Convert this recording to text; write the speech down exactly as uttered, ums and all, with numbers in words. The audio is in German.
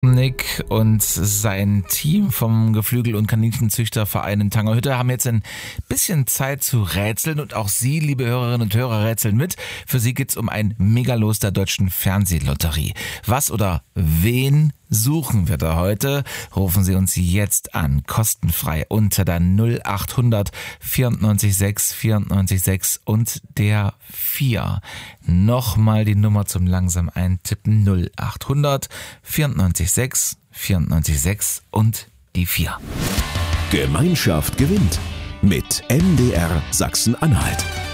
Nick und sein Team vom Geflügel- und Kaninchenzüchterverein in Tangerhütte haben jetzt ein bisschen Zeit zu rätseln und auch Sie, liebe Hörerinnen und Hörer, rätseln mit. Für Sie geht's um ein Megalos der Deutschen Fernsehlotterie. Was oder wen suchen wir da heute? Rufen Sie uns jetzt an, kostenfrei unter der null acht hundert vierundneunzig sechs vierundneunzig sechs und der vier. Nochmal die Nummer zum langsam eintippen, null acht hundert vierundneunzig sechs vierundneunzig sechs und die vier. Gemeinschaft gewinnt mit M D R Sachsen-Anhalt.